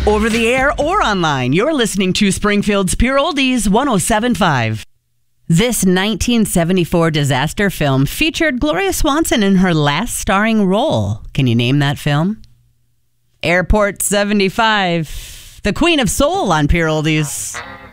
Over the air or online, you're listening to Springfield's Pure Oldies 107.5. This 1974 disaster film featured Gloria Swanson in her last starring role. Can you name that film? Airport 75, the Queen of Soul on Pure Oldies.